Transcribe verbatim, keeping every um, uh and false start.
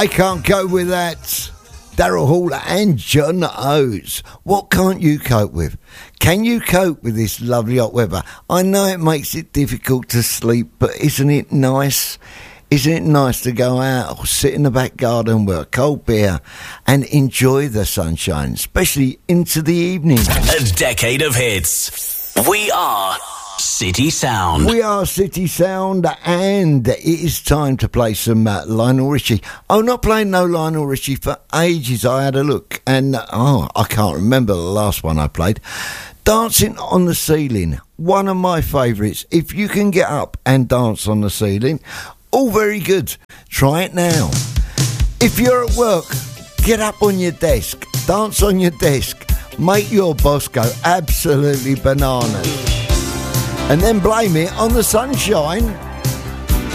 I can't cope with that. Daryl Hall and John Oates. What can't you cope with? Can you cope with this lovely hot weather? I know it makes it difficult to sleep, but isn't it nice? Isn't it nice to go out or sit in the back garden with a cold beer and enjoy the sunshine, especially into the evening? A decade of hits. We are City Sound. We are City Sound, and it is time to play some uh, Lionel Richie. I'm not playing no Lionel Richie for ages. I had a look, and uh, oh, I can't remember the last one I played. Dancing on the Ceiling, one of my favourites. If you can get up and dance on the ceiling, all very good. Try it now. If you're at work, get up on your desk, dance on your desk, make your boss go absolutely bananas, and then blame it on the sunshine.